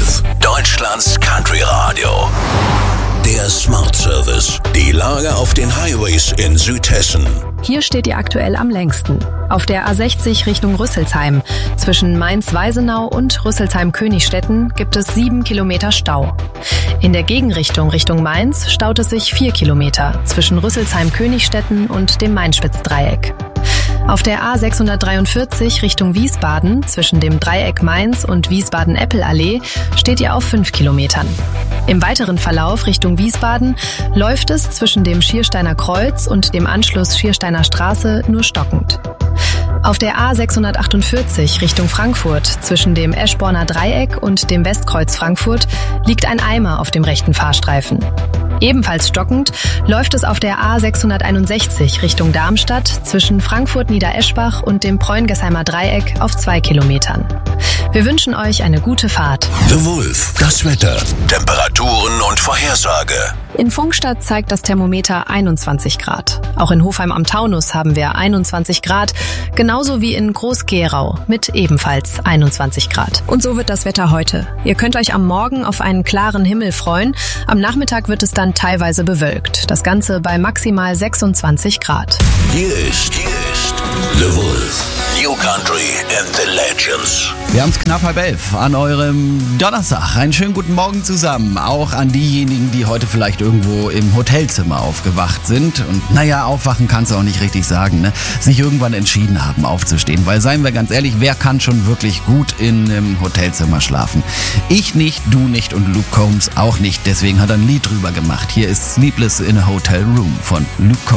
Wolf, Deutschlands Country Radio. Der Smart Service. Die Lage auf den Highways in Südhessen. Hier steht ihr aktuell am längsten. Auf der A60 Richtung Rüsselsheim. Zwischen Mainz-Weisenau und Rüsselsheim-Königstetten gibt es 7 Kilometer Stau. In der Gegenrichtung Richtung Mainz staut es sich 4 Kilometer zwischen Rüsselsheim-Königstetten und dem Main-Spitz-Dreieck. Auf der A643 Richtung Wiesbaden zwischen dem Dreieck Mainz und Wiesbaden-Eppel-Allee steht ihr auf 5 Kilometern. Im weiteren Verlauf Richtung Wiesbaden läuft es zwischen dem Schiersteiner Kreuz und dem Anschluss Schiersteiner Straße nur stockend. Auf der A648 Richtung Frankfurt zwischen dem Eschborner Dreieck und dem Westkreuz Frankfurt liegt ein Eimer auf dem rechten Fahrstreifen. Ebenfalls stockend läuft es auf der A661 Richtung Darmstadt zwischen Frankfurt-Niedereschbach und dem Preungesheimer Dreieck auf 2 Kilometern. Wir wünschen euch eine gute Fahrt. The Wolf, das Wetter, Temperaturen und Vorhersage. In Funkstadt zeigt das Thermometer 21 Grad. Auch in Hofheim am Taunus haben wir 21 Grad, genauso wie in Groß-Gerau mit ebenfalls 21 Grad. Und so wird das Wetter heute. Ihr könnt euch am Morgen auf einen klaren Himmel freuen. Am Nachmittag wird es dann teilweise bewölkt. Das Ganze bei maximal 26 Grad. Hier ist The Wolf. New Country and the Legends. Wir haben es knapp 10:30 an eurem Donnerstag. Einen schönen guten Morgen zusammen. Auch an diejenigen, die heute vielleicht irgendwo im Hotelzimmer aufgewacht sind. Und naja, aufwachen kannst du auch nicht richtig sagen, ne? Sich irgendwann entschieden haben aufzustehen. Weil seien wir ganz ehrlich, wer kann schon wirklich gut in einem Hotelzimmer schlafen? Ich nicht, du nicht und Luke Combs auch nicht. Deswegen hat er ein Lied drüber gemacht. Hier ist Sleepless in a Hotel Room von Luke Combs.